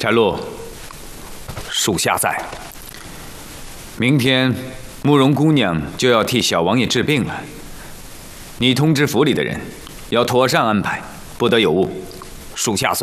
柴禄，属下在。明天慕容姑娘就要替小王爷治病了，你通知府里的人，要妥善安排，不得有误。属下随。